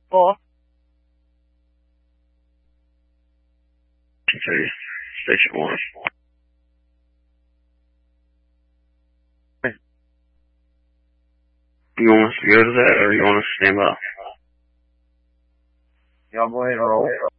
4. Station 1. You want us to go to that, or you want us to stand by? Y'all go ahead and roll.